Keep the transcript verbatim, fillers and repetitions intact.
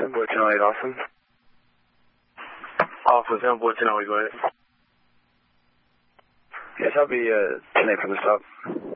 Boy Channel eight, Austin. Austin, seven Boy Channel eight, go ahead. Yes, I'll be uh, ten eight from the stop.